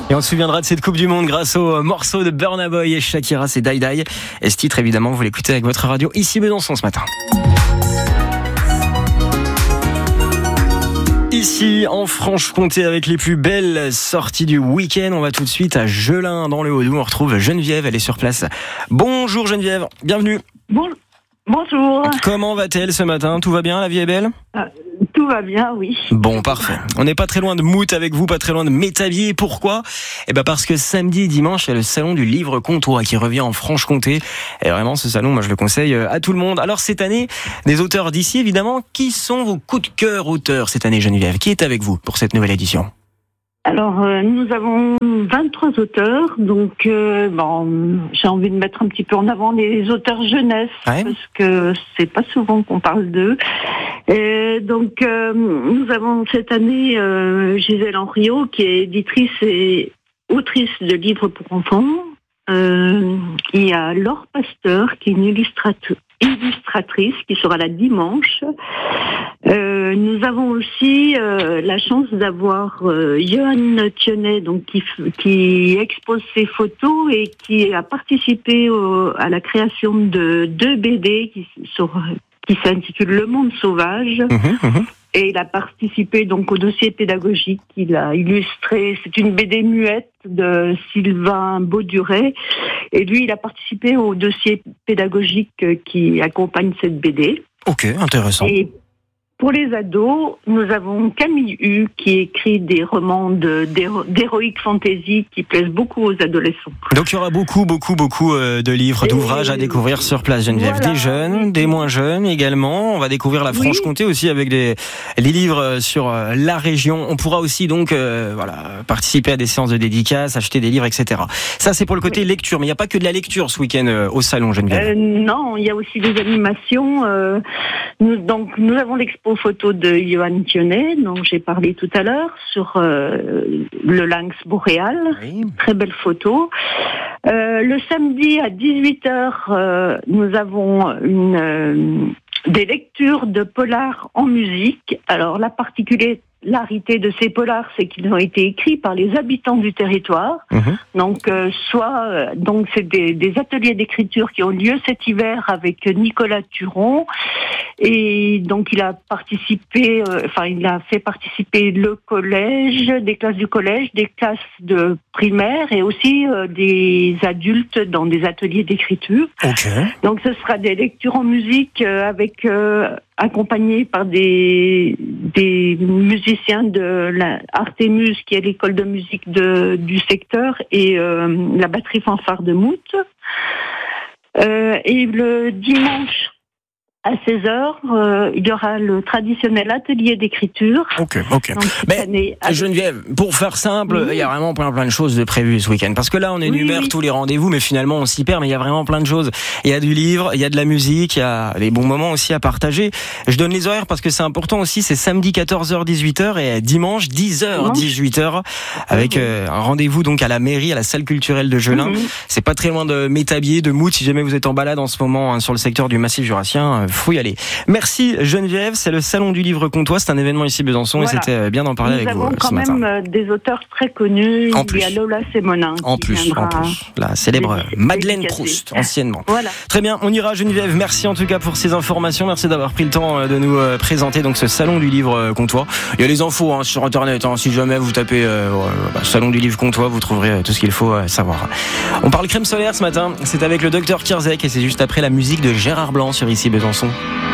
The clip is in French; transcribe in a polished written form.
Et on se souviendra de cette Coupe du Monde grâce au morceau de Burna Boy et Shakira, c'est Die Die. Et ce titre, évidemment, vous l'écoutez avec votre radio ici Besançon ce matin. Ici, en Franche-Comté, avec les plus belles sorties du week-end, on va tout de suite à Jeulin, dans le Haut-Doubs. On retrouve Geneviève, elle est sur place. Bonjour Geneviève, bienvenue. Bonjour. Comment va-t-elle ce matin ? Tout va bien, la vie est belle ? Tout va bien, oui. Bon, parfait. On n'est pas très loin de Mout avec vous, pas très loin de Métabier. Pourquoi ? Parce que samedi et dimanche, il y a le salon du livre comtois qui revient en Franche-Comté. Et vraiment, ce salon, moi, je le conseille à tout le monde. Alors, cette année, des auteurs d'ici, évidemment. Qui sont vos coups de cœur auteurs cette année, Geneviève ? Qui est avec vous pour cette nouvelle édition ? Alors, nous avons 23 auteurs, donc j'ai envie de mettre un petit peu en avant les auteurs jeunesse, parce que c'est pas souvent qu'on parle d'eux. Et donc, nous avons cette année Gisèle Henriot, qui est éditrice et autrice de livres pour enfants. Il y a Laure Pasteur, qui est une illustratrice, qui sera là dimanche. Nous avons aussi la chance d'avoir Johan Thionnet, donc qui expose ses photos et qui a participé à la création de 2 BD qui s'intitule Le Monde Sauvage. Et il a participé donc au dossier pédagogique qu'il a illustré. C'est une BD muette de Sylvain Bauduret. Et lui, il a participé au dossier pédagogique qui accompagne cette BD. Ok, intéressant. Et pour les ados, nous avons Camille Hu qui écrit des romans d'heroic fantasy qui plaisent beaucoup aux adolescents. Donc il y aura beaucoup de livres, d'ouvrages à découvrir sur place, Geneviève. Voilà. Des jeunes, des moins jeunes également. On va découvrir la Franche-Comté aussi avec les livres sur la région. On pourra aussi donc participer à des séances de dédicaces, acheter des livres, etc. Ça c'est pour le côté lecture, mais il n'y a pas que de la lecture ce week-end au salon, Geneviève. Non, il y a aussi des animations. Nous avons l'expo photo de Johan Thionnet, dont j'ai parlé tout à l'heure, sur le lynx boréal. Oui. Très belle photo. Le samedi à 18h, nous avons des lectures de polars en musique. Alors, la particularité de ces polars, c'est qu'ils ont été écrits par les habitants du territoire. Donc, c'est des ateliers d'écriture qui ont lieu cet hiver avec Nicolas Turon. Et donc, il a fait participer le collège, des classes du collège, des classes de primaire et aussi des adultes dans des ateliers d'écriture. Okay. Donc, ce sera des lectures en musique accompagnés par des musiciens de la Artemus, qui est l'école de musique du secteur, et la batterie fanfare de Mout. Et le dimanche, à 16h, il y aura le traditionnel atelier d'écriture. Ok. Mais Geneviève, pour faire simple, il y a vraiment plein de choses de prévues ce week-end. Parce que là, on énumère tous les rendez-vous, mais finalement, on s'y perd. Mais il y a vraiment plein de choses. Il y a du livre, il y a de la musique, il y a des bons moments aussi à partager. Je donne les horaires parce que c'est important aussi. C'est samedi 14h, 18h et dimanche 10h, 18h. Avec un rendez-vous donc à la mairie, à la salle culturelle de Jeulin. C'est pas très loin de Métabier, de Mout. Si jamais vous êtes en balade en ce moment sur le secteur du Massif jurassien, faut y aller. Merci Geneviève, c'est le salon du livre comtois, c'est un événement ici Besançon et c'était bien d'en parler avec vous ce matin. Nous avons quand même des auteurs très connus, il y a Lola Sémonin en plus, la célèbre Madeleine Proust, anciennement. Voilà. Très bien, on ira Geneviève, merci en tout cas pour ces informations, merci d'avoir pris le temps de nous présenter donc ce salon du livre comtois. Il y a les infos sur internet, si jamais vous tapez salon du livre comtois, vous trouverez tout ce qu'il faut savoir. On parle crème solaire ce matin, c'est avec le docteur Kirzek et c'est juste après la musique de Gérard Blanc sur ici Besançon.